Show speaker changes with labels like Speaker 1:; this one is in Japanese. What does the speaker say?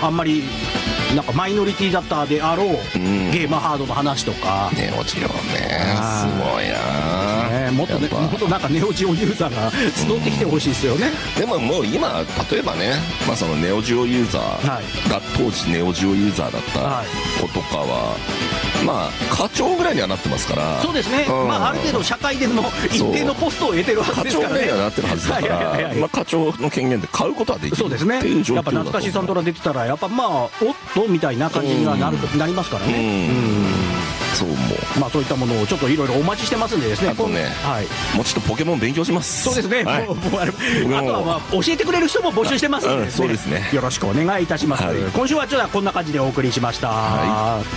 Speaker 1: あんまりなんかマイノリティだったであろう、ゲームハードの話とか、
Speaker 2: ネオジオね、すごいな、
Speaker 1: もっとなんかネオジオユーザーが集ってきてほしいですよね。
Speaker 2: でももう今例えばね、そのネオジオユーザーが当時ネオジオユーザーだった子とかは、課長ぐらいにはなってますから。
Speaker 1: そうですね、ある程度社会での一定のポストを得てるはずですからね。
Speaker 2: 課長ぐらいにはなってるはずだから課長の権限で買うことはできる。
Speaker 1: そうですね、やっぱ懐かしいサントラ出てたらやっぱおっとみたいな感じにはなりますからね。
Speaker 2: そう思う。
Speaker 1: そういったものをちょっといろいろお待ちしてますんでですね。
Speaker 2: あとね、もうちょっとポケモン勉強します。
Speaker 1: そうですね、あとは教えてくれる人も募集してますんで、
Speaker 2: そうですね、
Speaker 1: よろしくお願いいたします。今週はちょっとこんな感じでお送りしました。